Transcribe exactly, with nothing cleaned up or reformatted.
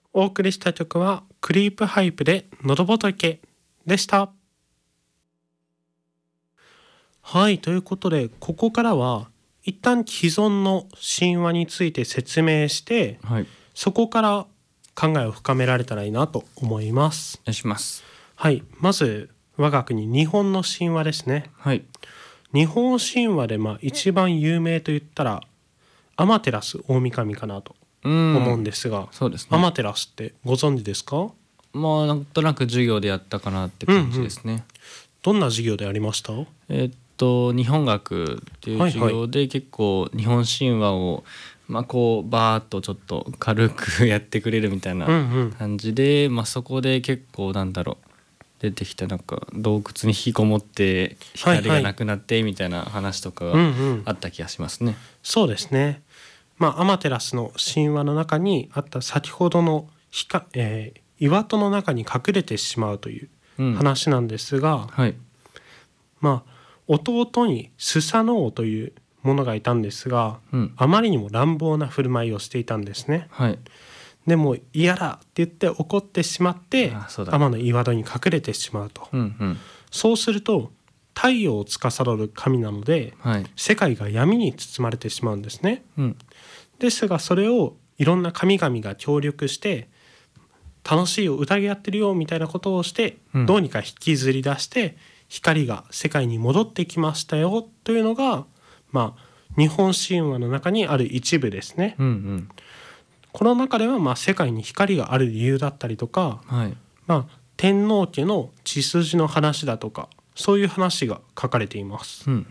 お送りした曲はクリープハイプで喉仏でした。はい、ということでここからは一旦既存の神話について説明して、 はい、 そこから考えを深められたらいいなと思います。 お願いします。 はい、まず我が国日本の神話ですね。 はい、 日本神話でまあ一番有名と言ったら天照大神かなと思うんですが、 そうですね。 天照ってご存知ですか？ まあなんとなく授業でやったかなって感じですね。うんうん、 どんな授業でありました？ えー、っと日本学っていう授業で結構日本神話をまあこうバーッとちょっと軽くやってくれるみたいな感じで、うんうん、まあそこで結構なんだろう出てきたなんか洞窟に引きこもって光がなくなってみたいな話とかがあった気がしますね。 うんうん、そうですね。まあ、アマテラスの神話の中にあった先ほどのひか、えー、岩戸の中に隠れてしまうという話なんですが、 うんはい、 まあ、弟にスサノオというものがいたんですが、 うん、 あまりにも乱暴な振る舞いをしていたんですね。 はい、 でも嫌だって言って怒ってしまって天の岩戸に隠れてしまうと、 うんうん、 そうすると太陽を司る神なので、はい、世界が闇に包まれてしまうんですね。 うんですがそれをいろんな神々が協力して楽しいを宴やってるよみたいなことをして、うん、どうにか引きずり出して光が世界に戻ってきましたよというのが、まあ、日本神話の中にある一部ですね。 うんうん、 この中ではまあ世界に光がある理由だったりとか、 はいまあ、天皇家の血筋の話だとかそういう話が書かれています。 うん